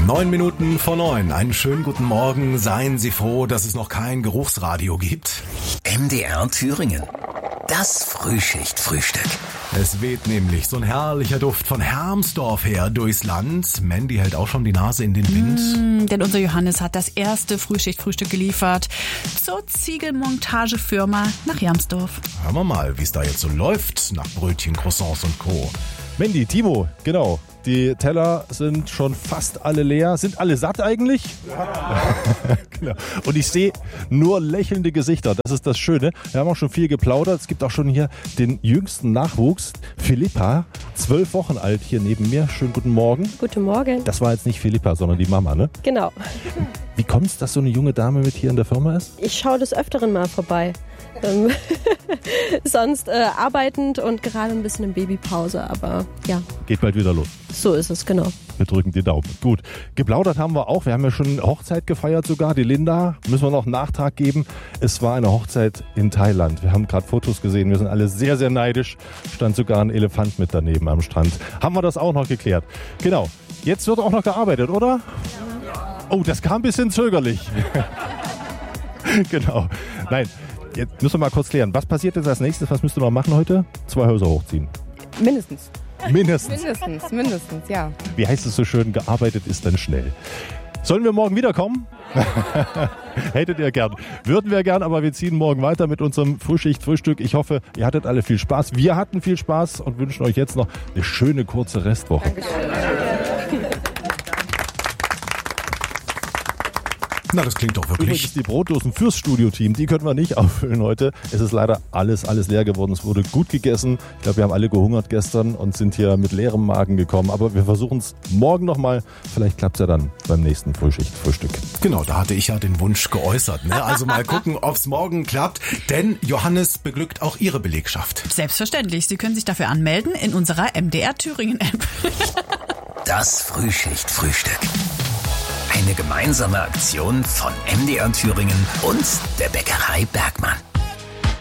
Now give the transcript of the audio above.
9 Minuten vor 9. Einen schönen guten Morgen. Seien Sie froh, dass es noch kein Geruchsradio gibt. MDR Thüringen. Das Frühschichtfrühstück. Es weht nämlich so ein herrlicher Duft von Hermsdorf her durchs Land. Mandy hält auch schon die Nase in den Wind. Denn unser Johannes hat das erste Frühschichtfrühstück geliefert zur Ziegelmontagefirma nach Hermsdorf. Hören wir mal, wie es da jetzt so läuft nach Brötchen, Croissants und Co. Mandy, Timo, genau. Die Teller sind schon fast alle leer. Sind alle satt eigentlich? Ja. Genau. Und ich sehe nur lächelnde Gesichter. Das ist das Schöne. Wir haben auch schon viel geplaudert. Es gibt auch schon hier den jüngsten Nachwuchs. Philippa, 12 Wochen alt, hier neben mir. Schönen guten Morgen. Guten Morgen. Das war jetzt nicht Philippa, sondern die Mama, ne? Genau. Wie kommt es, dass so eine junge Dame mit hier in der Firma ist? Ich schaue des Öfteren mal vorbei. Sonst arbeitend und gerade ein bisschen in Babypause, aber ja. Geht bald wieder los. So ist es, genau. Wir drücken die Daumen. Gut, geplaudert haben wir auch. Wir haben ja schon Hochzeit gefeiert sogar. Die Linda, müssen wir noch einen Nachtrag geben. Es war eine Hochzeit in Thailand. Wir haben gerade Fotos gesehen. Wir sind alle sehr, sehr neidisch. Stand sogar ein Elefant mit daneben am Strand. Haben wir das auch noch geklärt. Genau. Jetzt wird auch noch gearbeitet, oder? Oh, das kam ein bisschen zögerlich. Genau. Nein. Jetzt müssen wir mal kurz klären. Was passiert jetzt als nächstes? Was müsst ihr noch machen heute? 2 Häuser hochziehen. Mindestens. Mindestens, ja. Wie heißt es so schön? Gearbeitet ist dann schnell. Sollen wir morgen wiederkommen? Hättet ihr gern. Würden wir gern, aber wir ziehen morgen weiter mit unserem Frühschicht-Frühstück. Ich hoffe, ihr hattet alle viel Spaß. Wir hatten viel Spaß und wünschen euch jetzt noch eine schöne, kurze Restwoche. Na, das klingt doch wirklich. Übrigens die Brotdosen fürs Studioteam, die können wir nicht auffüllen heute. Es ist leider alles leer geworden. Es wurde gut gegessen. Ich glaube, wir haben alle gehungert gestern und sind hier mit leerem Magen gekommen. Aber wir versuchen es morgen nochmal. Vielleicht klappt es ja dann beim nächsten Frühschicht-Frühstück. Genau, da hatte ich ja den Wunsch geäußert. Ne? Also mal gucken, ob es morgen klappt. Denn Johannes beglückt auch Ihre Belegschaft. Selbstverständlich. Sie können sich dafür anmelden in unserer MDR Thüringen App. Das Frühschichtfrühstück. Eine gemeinsame Aktion von MDR Thüringen und der Bäckerei Bergmann.